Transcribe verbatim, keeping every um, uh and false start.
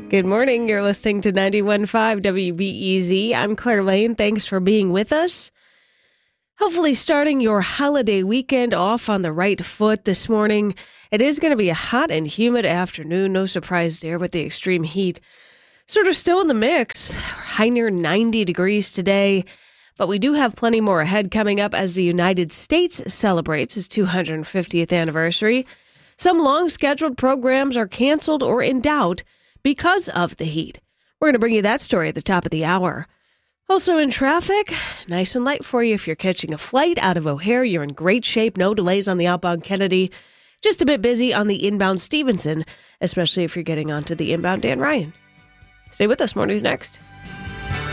Good morning. You're listening to ninety-one point five W B E Z. I'm Claire Lane. Thanks for being with us. Hopefully starting your holiday weekend off on the right foot this morning. It is going to be a hot and humid afternoon. No surprise there with the extreme heat. Sort of still in the mix. High near ninety degrees today. But we do have plenty more ahead coming up as the United States celebrates its two hundred fiftieth anniversary. Some long-scheduled programs are canceled or in doubt because of the heat. We're going to bring you that story at the top of the hour. Also in traffic, nice and light for you if you're catching a flight out of O'Hare. You're in great shape. No delays on the outbound Kennedy. Just a bit busy on the inbound Stevenson, especially if you're getting onto the inbound Dan Ryan. Stay with us. More news next.